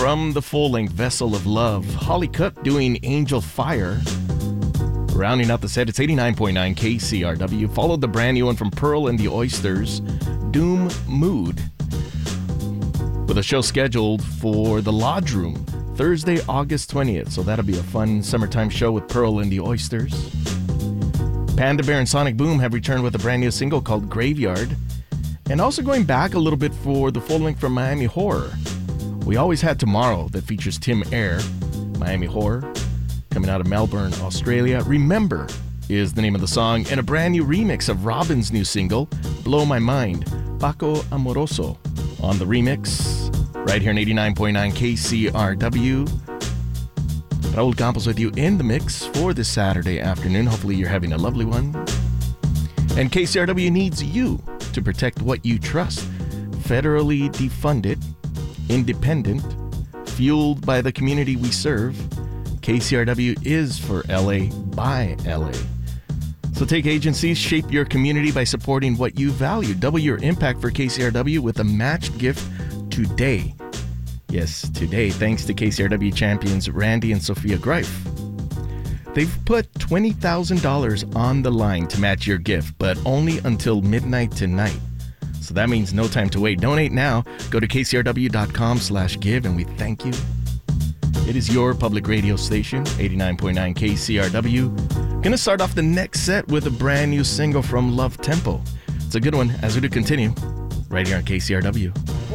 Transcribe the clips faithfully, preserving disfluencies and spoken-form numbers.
from the full-length Vessel of Love, Holly Cook doing Angel Fire. Rounding out the set, it's eighty-nine point nine K C R W. Followed the brand new one from Pearl and the Oysters, Doom Mood. With a show scheduled for the Lodge Room, Thursday, August twentieth. So that'll be a fun summertime show with Pearl and the Oysters. Panda Bear and Sonic Boom have returned with a brand new single called Graveyard. And also going back a little bit for the full length from Miami Horror. We Always Had Tomorrow that features Tim Ayer, Miami Horror, coming out of Melbourne, Australia. Remember is the name of the song, and a brand new remix of Robin's new single, Blow My Mind, Paco Amoroso on the remix, right here in eighty-nine point nine K C R W. Raul Campos with you in the mix for this Saturday afternoon. Hopefully you're having a lovely one. And K C R W needs you to protect what you trust. Federally defunded, independent, fueled by the community we serve. K C R W is for L A by L A. So take agencies, shape your community by supporting what you value. Double your impact for K C R W with a matched gift today. Yes, today, thanks to K C R W champions Randy and Sophia Greif. They've put twenty thousand dollars on the line to match your gift, but only until midnight tonight. So that means no time to wait. Donate now. Go to kcrw.com slash give, and we thank you. It is your public radio station, eighty-nine point nine K C R W. Gonna start off the next set with a brand new single from Love Tempo. It's a good one as we do continue right here on K C R W.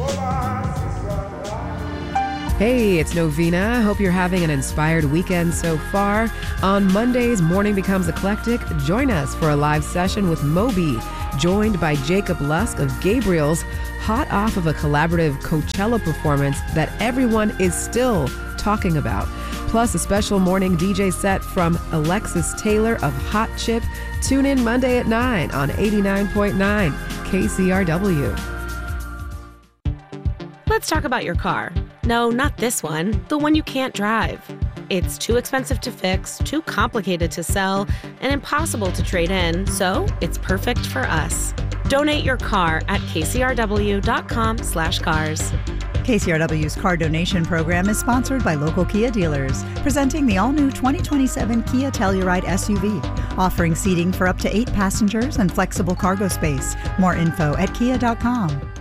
Hey, it's Novena. Hope you're having an inspired weekend so far. On Mondays, Morning Becomes Eclectic. Join us for a live session with Moby, joined by Jacob Lusk of Gabriel's, hot off of a collaborative Coachella performance that everyone is still talking about. Plus a special morning D J set from Alexis Taylor of Hot Chip. Tune in Monday at nine on eighty-nine point nine K C R W. Let's talk about your car. No, not this one, the one you can't drive. It's too expensive to fix, too complicated to sell, and impossible to trade in, so it's perfect for us. Donate your car at kcrw.com slash cars. K C R W's car donation program is sponsored by local Kia dealers, presenting the all-new twenty twenty-seven Kia Telluride S U V, offering seating for up to eight passengers and flexible cargo space. More info at kia dot com.